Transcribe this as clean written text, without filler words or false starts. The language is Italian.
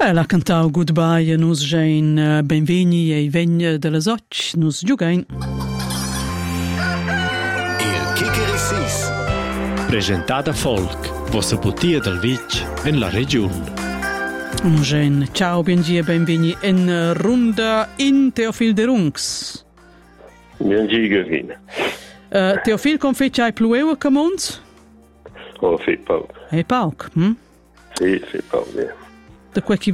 La cantau Goodbye a nus gein benvegni e vegn de las och nus giugain. Il Kikerissís. Presentata folk, vossa putia del Vitg en la regione. Nus gein ciao bengi e benvegni en runda in Teofil de Rungs. Bengi Gavin. Teofil con fece ai plueu camons? Oh, fait pauc. E pauc, Sì, pauc, ja. Da quel chi